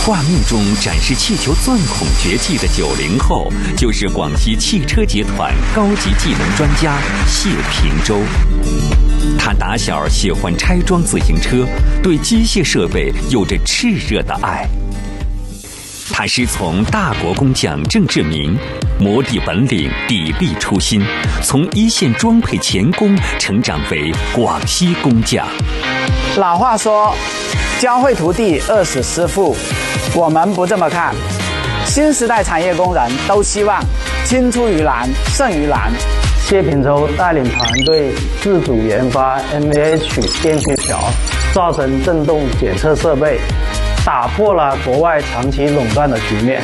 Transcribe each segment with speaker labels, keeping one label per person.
Speaker 1: 画面中展示气球钻孔绝技的90后，就是广西汽车集团高级技能专家谢平洲。他打小喜欢拆装自行车，对机械设备有着炽热的爱。他师从大国工匠郑志明，磨砺本领，砥砺初心，从一线装配钳工成长为广西工匠。
Speaker 2: 老话说，教会徒弟，饿死师傅。我们不这么看，新时代产业工人都希望青出于蓝胜于蓝。
Speaker 3: 谢平洲带领团队自主研发 NVH 电锯条噪声振动检测设备，打破了国外长期垄断的局面。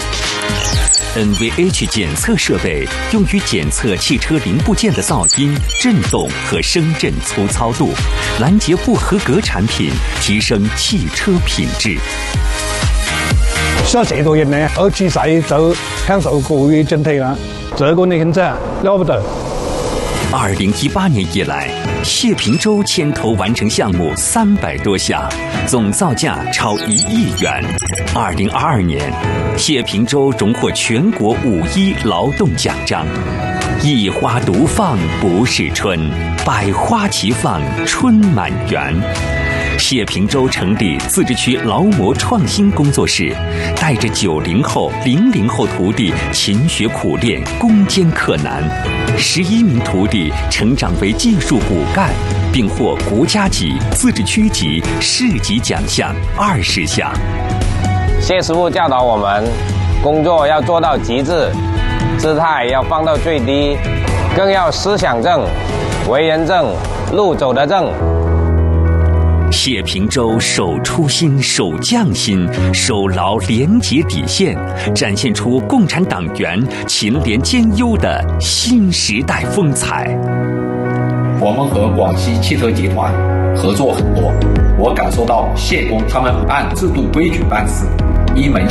Speaker 1: NVH 检测设备用于检测汽车零部件的噪音、振动和声震粗糙度，拦截不合格產品，提升汽車品質。
Speaker 4: 上這度人呢，好似使就享受過於整體啦。這個你現在了不得。
Speaker 1: 2018年以來，謝平洲牽頭完成項目300多項，總造價超1億元。2022年，謝平洲榮獲全國5·1勞動獎章。一花獨放不是春，百花齊放春滿園。謝平洲成立自治區勞模創新工作室，帶着90後、00後徒弟勤學苦練，攻堅克難。11名徒弟成長為技術骨幹，並獲國家級、自治區級、市級獎項20項。
Speaker 5: 謝師傅教導我們，工作要做到極致，姿態要放到最低，更要思想正、為人正、路走得正。
Speaker 1: 謝平洲守初心、守匠心、守牢廉洁底線，展現出共產黨員勤廉兼優的新時代風采。
Speaker 6: 我們和廣西汽車集團合作很多，我感受到謝工他們按制度規矩辦事，一門